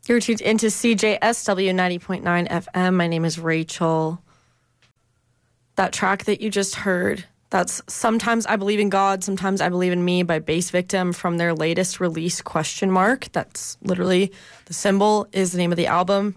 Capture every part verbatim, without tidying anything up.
You're tuned into C J S W ninety point nine F M. My name is Rachel. That track that you just heard, that's Sometimes I Believe in God, Sometimes I Believe in Me by Bass Victim from their latest release, Question Mark. That's literally the symbol is the name of the album.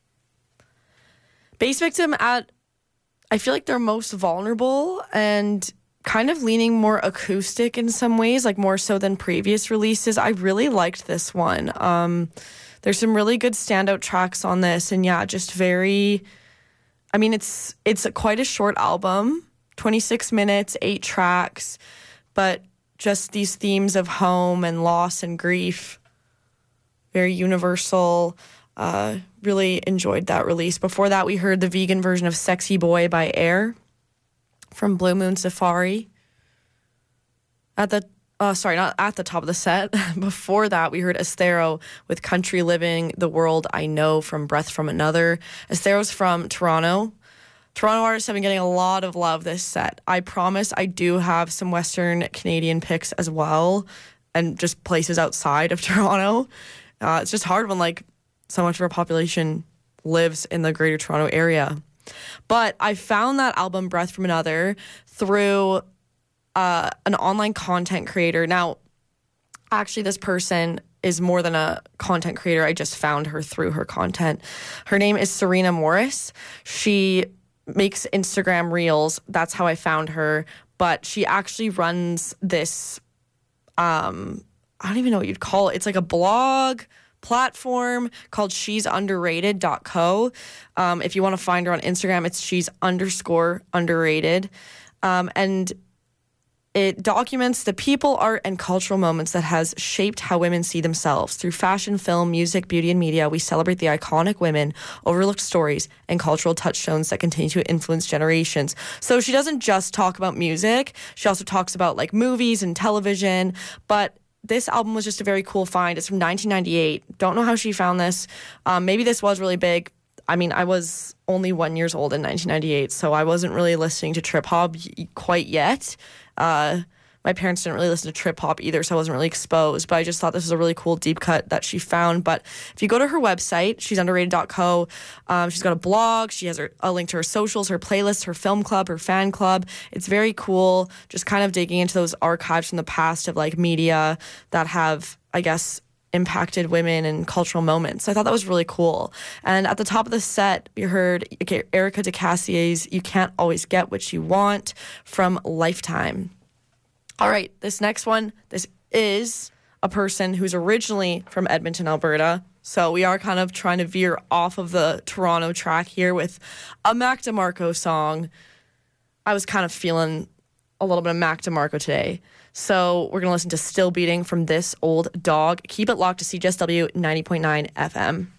Bass Victim at, I feel like they're most vulnerable and kind of leaning more acoustic in some ways, like more so than previous releases. I really liked this one. Um, there's some really good standout tracks on this, and yeah, just very, I mean, it's it's a, quite a short album, twenty-six minutes, eight tracks, but just these themes of home and loss and grief, very universal. Uh, really enjoyed that release. Before that, we heard the vegan version of Sexy Boy by Air from Blue Moon Safari. At the, uh, sorry, not at the top of the set. Before that, we heard Estero with Country Living, The World I Know from Breath from Another. Estero's from Toronto. Toronto artists have been getting a lot of love this set. I promise I do have some Western Canadian picks as well, and just places outside of Toronto. Uh, it's just hard when, like, so much of our population lives in the Greater Toronto area. But I found that album, Breath from Another, through uh, an online content creator. Now, actually, this person is more than a content creator. I just found her through her content. Her name is Serena Morris. She makes Instagram reels. That's how I found her. But she actually runs this, um, I don't even know what you'd call it. It's like a blog platform called she's underrated dot co. Um, if you want to find her on Instagram, it's she's underscore underrated. Um, and it documents the people, art, and cultural moments that has shaped how women see themselves. Through fashion, film, music, beauty, and media, we celebrate the iconic women, overlooked stories, and cultural touchstones that continue to influence generations. So she doesn't just talk about music. She also talks about like movies and television, but this album was just a very cool find. It's from nineteen ninety-eight. Don't know how she found this. Um, maybe this was really big. I mean, I was only one years old in nineteen ninety-eight, so I wasn't really listening to trip hop quite yet. Uh, my parents didn't really listen to trip hop either, so I wasn't really exposed. But I just thought this was a really cool deep cut that she found. But if you go to her website, she's underrated dot co, um, she's got a blog. She has her, a link to her socials, her playlists, her film club, her fan club. It's very cool, just kind of digging into those archives from the past of like media that have, I guess, impacted women and cultural moments. So I thought that was really cool. And at the top of the set, we heard okay, Erica DeCassier's You Can't Always Get What You Want from Lifetime. All right, this next one, this is a person who's originally from Edmonton, Alberta. So we are kind of trying to veer off of the Toronto track here with a Mac DeMarco song. I was kind of feeling a little bit of Mac DeMarco today. So we're going to listen to Still Beating from This Old Dog. Keep it locked to C J S W ninety point nine F M.